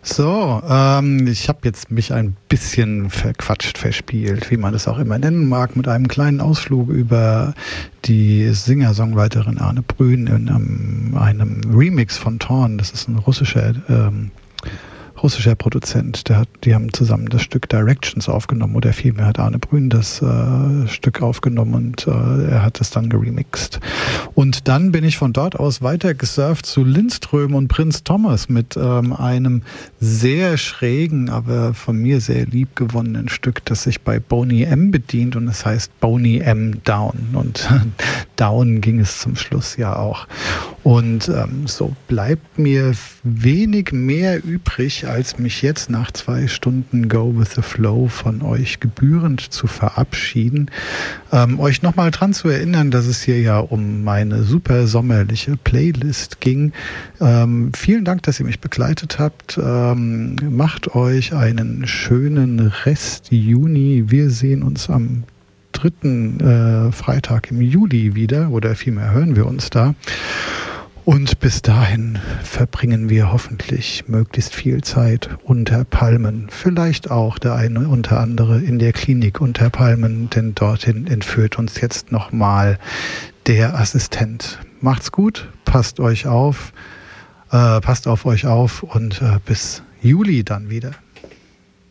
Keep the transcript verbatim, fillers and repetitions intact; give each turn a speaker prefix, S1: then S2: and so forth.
S1: So, ähm, ich habe jetzt mich ein bisschen verquatscht, verspielt, wie man das auch immer nennen mag, mit einem kleinen Ausflug über die Singer-Songwriterin Arne Brün in einem, einem Remix von Torn. Das ist ein russischer ähm, russischer Produzent, der hat, die haben zusammen das Stück Directions aufgenommen, oder vielmehr hat Arne Brün das äh, Stück aufgenommen und äh, er hat es dann geremixed. Und dann bin ich von dort aus weiter gesurft zu Lindström und Prinz Thomas mit ähm, einem sehr schrägen, aber von mir sehr lieb gewonnenen Stück, das sich bei Boney M bedient, und es heißt Boney M Down, und Down ging es zum Schluss ja auch. Und ähm, so bleibt mir wenig mehr übrig, als mich jetzt nach zwei Stunden Go with the Flow von euch gebührend zu verabschieden. Ähm, euch nochmal dran zu erinnern, dass es hier ja um meine super sommerliche Playlist ging. Ähm, vielen Dank, dass ihr mich begleitet habt. Ähm, macht euch einen schönen Rest Juni. Wir sehen uns am dritten äh, Freitag im Juli wieder, oder vielmehr hören wir uns da. Und bis dahin verbringen wir hoffentlich möglichst viel Zeit unter Palmen. Vielleicht auch der eine unter andere in der Klinik unter Palmen, denn dorthin entführt uns jetzt nochmal der Assistent. Macht's gut, passt euch auf, äh, passt auf euch auf und äh, bis Juli dann wieder.